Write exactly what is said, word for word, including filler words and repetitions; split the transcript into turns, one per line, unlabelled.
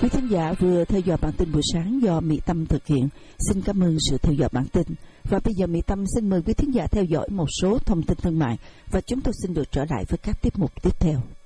Quý thính giả vừa theo dõi bản tin buổi sáng do Mỹ Tâm thực hiện. Xin cảm ơn sự theo dõi bản tin. Và bây giờ Mỹ Tâm xin mời quý thính giả theo dõi một số thông tin thương mại và chúng tôi xin được trở lại với các tiết mục tiếp theo.